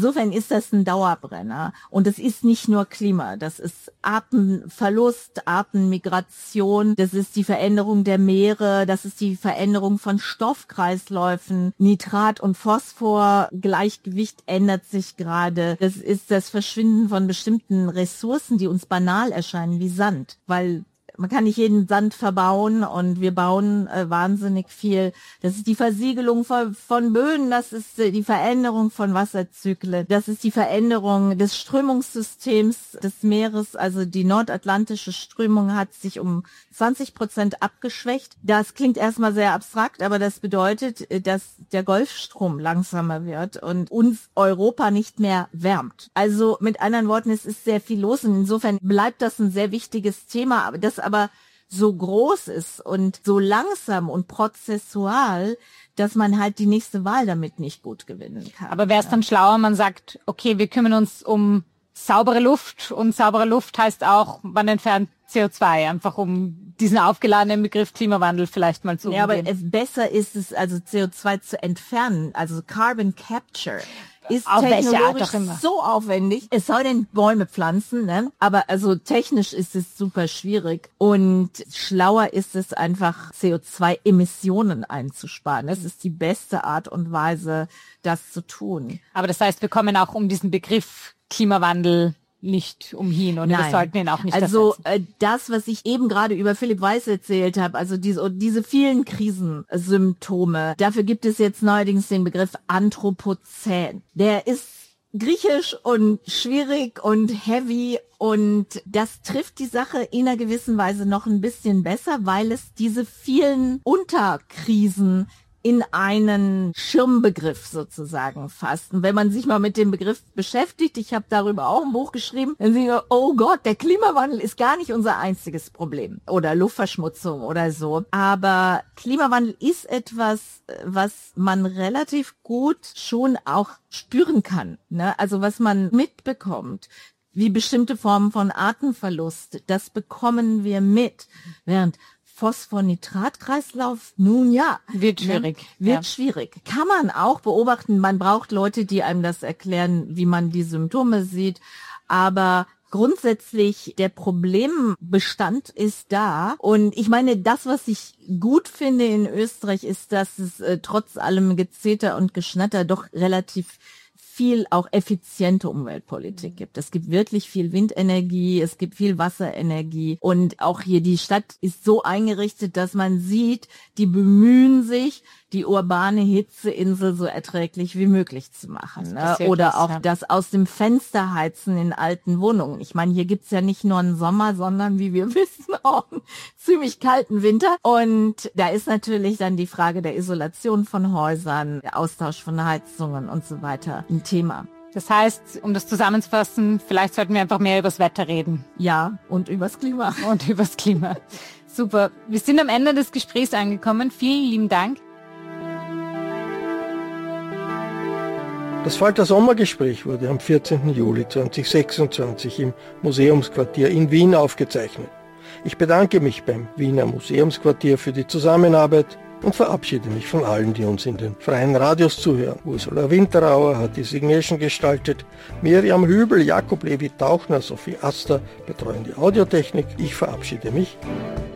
Insofern ist das ein Dauerbrenner. Und es ist nicht nur Klima, das ist Artenverlust, Artenmigration, das ist die Veränderung der Meere, das ist die Veränderung von Stoffkreisläufen, Nitrat- und Phosphor-Gleichgewicht ändert sich gerade. Das ist das Verschwinden von bestimmten Ressourcen, die uns banal erscheinen, wie Sand, weil man kann nicht jeden Sand verbauen und wir bauen wahnsinnig viel. Das ist die Versiegelung von Böden, das ist die Veränderung von Wasserzyklen, das ist die Veränderung des Strömungssystems des Meeres. Also die nordatlantische Strömung hat sich um 20% abgeschwächt. Das klingt erstmal sehr abstrakt, aber das bedeutet, dass der Golfstrom langsamer wird und uns Europa nicht mehr wärmt. Also mit anderen Worten, es ist sehr viel los und insofern bleibt das ein sehr wichtiges Thema, das aber so groß ist und so langsam und prozessual, dass man halt die nächste Wahl damit nicht gut gewinnen kann. Aber wäre es dann schlauer, man sagt, okay, wir kümmern uns um saubere Luft und saubere Luft heißt auch, man entfernt CO2, einfach um diesen aufgeladenen Begriff Klimawandel vielleicht mal zu umgehen. Ja, aber besser ist es, also CO2 zu entfernen, also Carbon Capture. Ist auf technologisch so aufwendig, es soll denn Bäume pflanzen, ne? Aber also technisch ist es super schwierig und schlauer ist es einfach, CO2-Emissionen einzusparen. Das ist die beste Art und Weise, das zu tun. Aber das heißt, wir kommen auch um diesen Begriff Klimawandel nicht umhin und wir sollten ihn auch nicht also das, was ich eben gerade über Philipp Weiß erzählt habe, also diese vielen Krisensymptome, dafür gibt es jetzt neuerdings den Begriff Anthropozän. Der ist griechisch und schwierig und heavy und das trifft die Sache in einer gewissen Weise noch ein bisschen besser, weil es diese vielen Unterkrisen in einen Schirmbegriff sozusagen fasst. Und wenn man sich mal mit dem Begriff beschäftigt, ich habe darüber auch ein Buch geschrieben, dann sehen wir, oh Gott, der Klimawandel ist gar nicht unser einziges Problem oder Luftverschmutzung oder so. Aber Klimawandel ist etwas, was man relativ gut schon auch spüren kann, ne? Also was man mitbekommt, wie bestimmte Formen von Artenverlust, das bekommen wir mit, während Phosphornitratkreislauf, nun ja. Wird schwierig. Wird schwierig. Kann man auch beobachten. Man braucht Leute, die einem das erklären, wie man die Symptome sieht. Aber grundsätzlich, der Problembestand ist da. Und ich meine, das, was ich gut finde in Österreich, ist, dass es trotz allem Gezeter und Geschnatter doch relativ viel auch effiziente Umweltpolitik gibt. Es gibt wirklich viel Windenergie, es gibt viel Wasserenergie und auch hier die Stadt ist so eingerichtet, dass man sieht, die bemühen sich, die urbane Hitzeinsel so erträglich wie möglich zu machen. Ne? Oder auch das aus dem Fenster heizen in alten Wohnungen. Ich meine, hier gibt's ja nicht nur einen Sommer, sondern wie wir wissen auch einen ziemlich kalten Winter. Und da ist natürlich dann die Frage der Isolation von Häusern, der Austausch von Heizungen und so weiter ein Thema. Das heißt, um das zusammenzufassen, vielleicht sollten wir einfach mehr übers Wetter reden. Ja, und übers Klima. Und übers Klima. Super. Wir sind am Ende des Gesprächs angekommen. Vielen lieben Dank. Das Falter Sommergespräch wurde am 14. Juli 2026 im Museumsquartier in Wien aufgezeichnet. Ich bedanke mich beim Wiener Museumsquartier für die Zusammenarbeit und verabschiede mich von allen, die uns in den freien Radios zuhören. Ursula Winterauer hat die Signation gestaltet, Miriam Hübel, Jakob Levi Tauchner, Sophie Aster betreuen die Audiotechnik. Ich verabschiede mich.